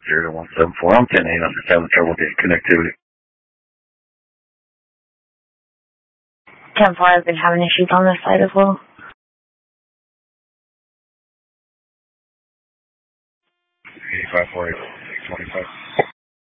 0-174. I'm 10-8. I'm just having trouble getting connectivity. 10-4, I've been having issues on this side as well. 85-4, 625.